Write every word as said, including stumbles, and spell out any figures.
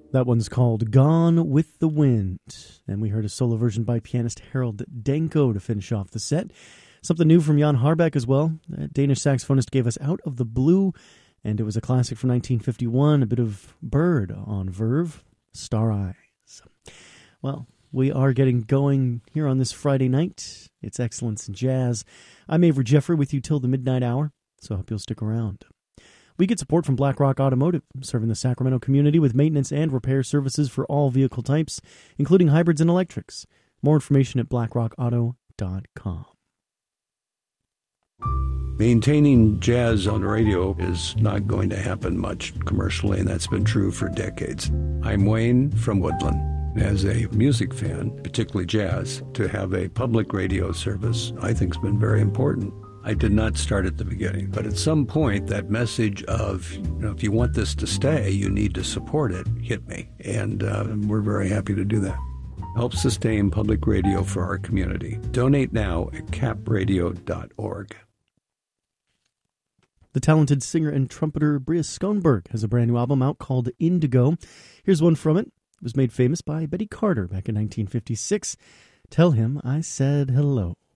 That one's called Gone with the Wind. And we heard a solo version by pianist Harold Danko to finish off the set. Something new from Jan Harbeck as well. That Danish saxophonist gave us Out of the Blue, and it was a classic from nineteen fifty-one, a bit of Bird on Verve, Star Eyes. Well, we are getting going here on this Friday night. It's Excellence in Jazz. I'm Avery Jeffrey with you till the midnight hour, so I hope you'll stick around. We get support from BlackRock Automotive, serving the Sacramento community with maintenance and repair services for all vehicle types, including hybrids and electrics. More information at blackrock auto dot com. Maintaining jazz on the radio is not going to happen much commercially, and that's been true for decades. I'm Wayne from Woodland. As a music fan, particularly jazz, to have a public radio service I think has been very important. I did not start at the beginning, but at some point that message of, you know, if you want this to stay, you need to support it, hit me. And uh, we're very happy to do that. Help sustain public radio for our community. Donate now at cap radio dot org. The talented singer and trumpeter Bria Schoenberg has a brand new album out called Indigo. Here's one from it. It was made famous by Betty Carter back in nineteen fifty-six. Tell him I said hello.